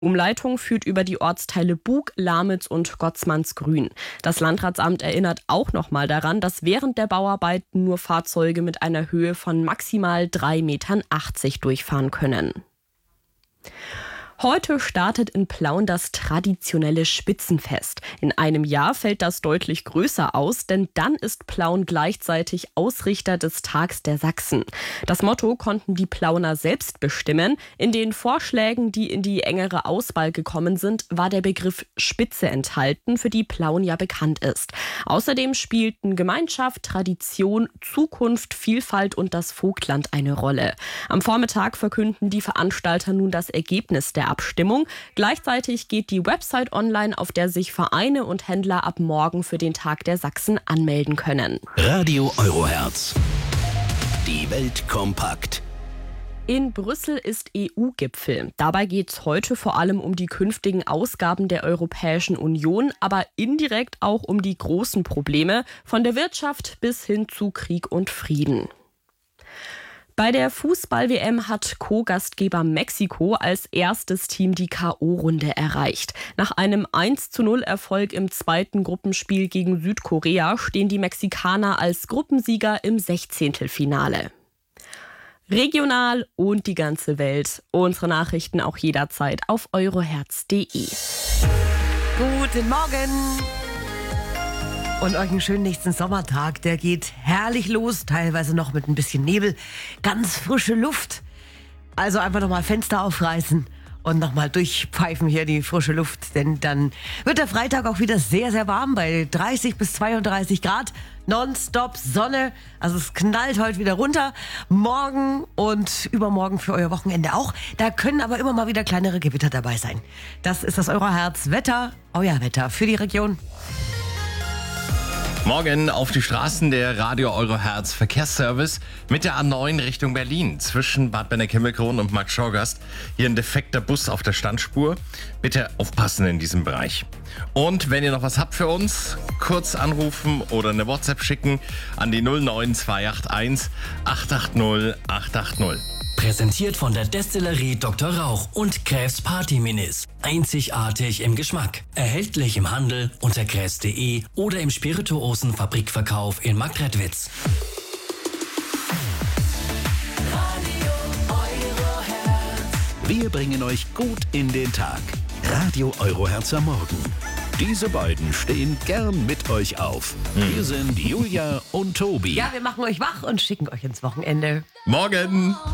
Umleitung führt über die Ortsteile Bug, Lamitz und Gottsmannsgrün. Das Landratsamt erinnert auch nochmal daran, dass während der Bauarbeiten nur Fahrzeuge mit einer Höhe von maximal 3,80 Metern durchfahren können. Heute startet in Plauen das traditionelle Spitzenfest. In einem Jahr fällt das deutlich größer aus, denn dann ist Plauen gleichzeitig Ausrichter des Tags der Sachsen. Das Motto konnten die Plauner selbst bestimmen. In den Vorschlägen, die in die engere Auswahl gekommen sind, war der Begriff Spitze enthalten, für die Plauen ja bekannt ist. Außerdem spielten Gemeinschaft, Tradition, Zukunft, Vielfalt und das Vogtland eine Rolle. Am Vormittag verkünden die Veranstalter nun das Ergebnis der Abstimmung. Gleichzeitig geht die Website online, auf der sich Vereine und Händler ab morgen für den Tag der Sachsen anmelden können. Radio Eurohertz. Die Welt kompakt. In Brüssel ist EU-Gipfel. Dabei geht es heute vor allem um die künftigen Ausgaben der Europäischen Union, aber indirekt auch um die großen Probleme, von der Wirtschaft bis hin zu Krieg und Frieden. Bei der Fußball-WM hat Co-Gastgeber Mexiko als erstes Team die K.O.-Runde erreicht. Nach einem 1:0-Erfolg im zweiten Gruppenspiel gegen Südkorea stehen die Mexikaner als Gruppensieger im 16. Regional und die ganze Welt. Unsere Nachrichten auch jederzeit auf eurohertz.de. Guten Morgen! Und euch einen schönen nächsten Sommertag. Der geht herrlich los, teilweise noch mit ein bisschen Nebel. Ganz frische Luft. Also einfach nochmal Fenster aufreißen und nochmal durchpfeifen hier die frische Luft. Denn dann wird der Freitag auch wieder sehr, sehr warm bei 30 bis 32 Grad. Nonstop Sonne. Also es knallt heute wieder runter. Morgen und übermorgen für euer Wochenende auch. Da können aber immer mal wieder kleinere Gewitter dabei sein. Das ist das Eurohertz-Wetter, euer Wetter für die Region. Morgen auf die Straßen der Radio Eurohertz Verkehrsservice mit der A9 Richtung Berlin. Zwischen Bad Benneck-Himmelkron und Markt Schorgast. Hier ein defekter Bus auf der Standspur. Bitte aufpassen in diesem Bereich. Und wenn ihr noch was habt für uns, kurz anrufen oder eine WhatsApp schicken an die 09281 880 880. Präsentiert von der Destillerie Dr. Rauch und Kräfs Party Minis. Einzigartig im Geschmack. Erhältlich im Handel unter kräfs.de oder im Spirituosenfabrikverkauf in Marktredwitz. Wir bringen euch gut in den Tag. Radio Eurohertz am Morgen. Diese beiden stehen gern mit euch auf. Hier sind Julia und Tobi. Ja, wir machen euch wach und schicken euch ins Wochenende. Morgen!